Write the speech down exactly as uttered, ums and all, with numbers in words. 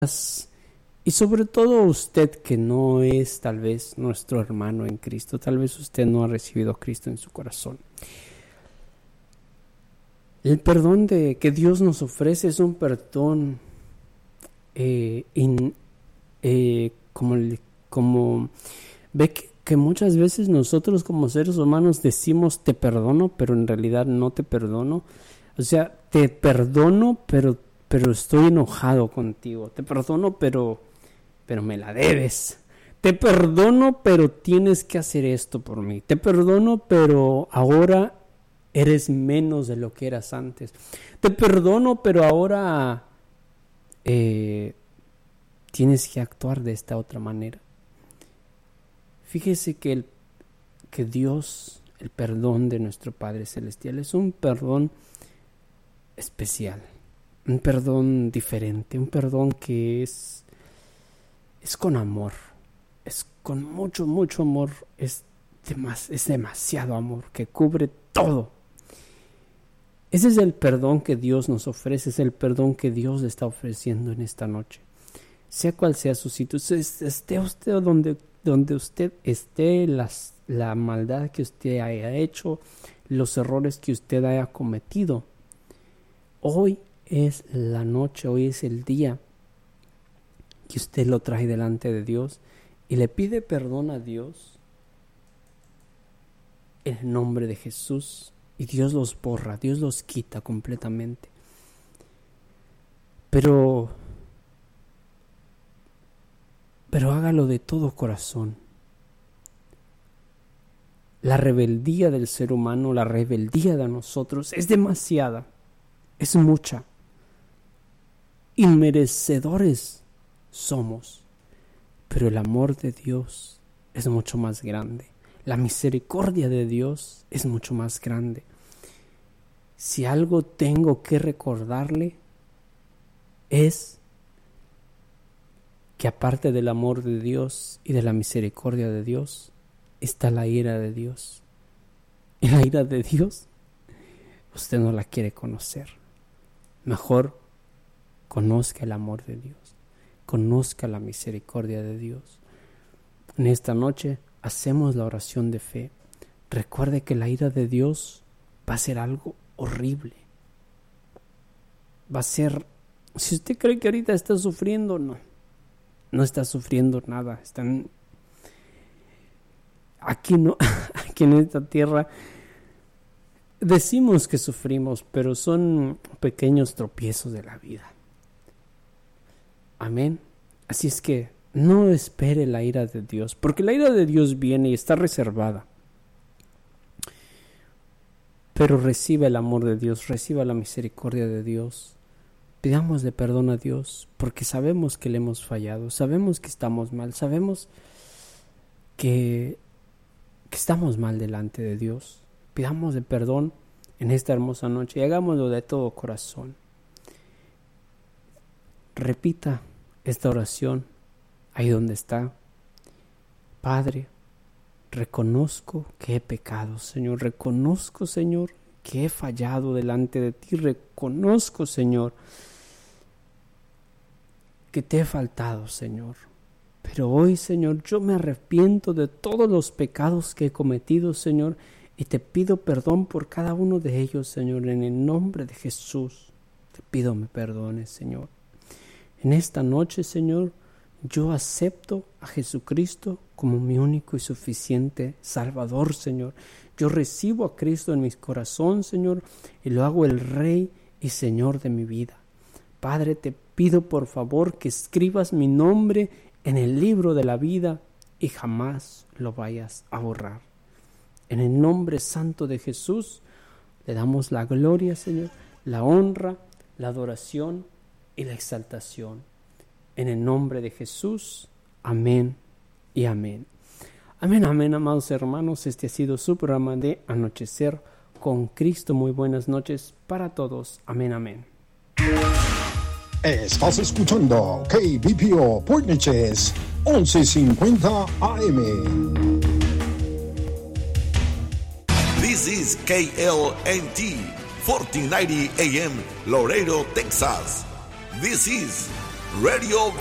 Y sobre todo usted que no es tal vez nuestro hermano en Cristo, tal vez usted no ha recibido a Cristo en su corazón. El perdón de, que Dios nos ofrece es un perdón eh, in, eh, como, como ve que, que muchas veces nosotros como seres humanos decimos te perdono, pero en realidad no te perdono. O sea, te perdono, pero, pero estoy enojado contigo. Te perdono, pero, pero me la debes. Te perdono, pero tienes que hacer esto por mí. Te perdono, pero ahora eres menos de lo que eras antes. Te perdono, pero ahora eh, tienes que actuar de esta otra manera. Fíjese que, el, que Dios, el perdón de nuestro Padre Celestial, es un perdón especial, un perdón diferente, un perdón que es, es con amor, es con mucho, mucho amor, es, demas, es demasiado amor que cubre todo. Ese es el perdón que Dios nos ofrece, es el perdón que Dios le está ofreciendo en esta noche. Sea cual sea su situación, esté usted donde, donde usted esté, las, la maldad que usted haya hecho, los errores que usted haya cometido. Hoy es la noche, hoy es el día que usted lo trae delante de Dios y le pide perdón a Dios en el nombre de Jesús. Y Dios los borra, Dios los quita completamente. Pero, pero hágalo de todo corazón. La rebeldía del ser humano, la rebeldía de nosotros es demasiada, es mucha. Inmerecedores somos, pero el amor de Dios es mucho más grande. La misericordia de Dios es mucho más grande. Si algo tengo que recordarle es que aparte del amor de Dios y de la misericordia de Dios, está la ira de Dios. Y la ira de Dios, usted no la quiere conocer. Mejor conozca el amor de Dios, conozca la misericordia de Dios. En esta noche hacemos la oración de fe. Recuerde que la ira de Dios va a ser algo horrible. Va a ser, si usted cree que ahorita está sufriendo, no, no está sufriendo nada. Están aquí no, aquí en esta tierra decimos que sufrimos, pero son pequeños tropiezos de la vida. Amén. Así es que no espere la ira de Dios, porque la ira de Dios viene y está reservada. Pero reciba el amor de Dios, reciba la misericordia de Dios. Pidámosle perdón a Dios, porque sabemos que le hemos fallado, sabemos que estamos mal, sabemos que, que estamos mal delante de Dios. Pidámosle perdón en esta hermosa noche y hagámoslo de todo corazón. Repita esta oración ahí donde está. Padre, reconozco que he pecado, Señor. Reconozco, Señor, que he fallado delante de ti. Reconozco, Señor, que te he faltado, Señor. Pero hoy, Señor, yo me arrepiento de todos los pecados que he cometido, Señor, y te pido perdón por cada uno de ellos, Señor. En el nombre de Jesús, te pido me perdones, Señor. En esta noche, Señor, yo acepto a Jesucristo como mi único y suficiente Salvador, Señor. Yo recibo a Cristo en mi corazón, Señor, y lo hago el Rey y Señor de mi vida. Padre, te pido por favor que escribas mi nombre en el libro de la vida y jamás lo vayas a borrar. En el nombre santo de Jesús, le damos la gloria, Señor, la honra, la adoración y la exaltación. En el nombre de Jesús, amén y amén. Amén, amén, amados hermanos. Este ha sido su programa de Anochecer con Cristo. Muy buenas noches para todos. Amén, amén. Estás escuchando K B P O Port Neches once cincuenta A M. This is K L N T fourteen ninety A M, Laredo, Texas. This is Radio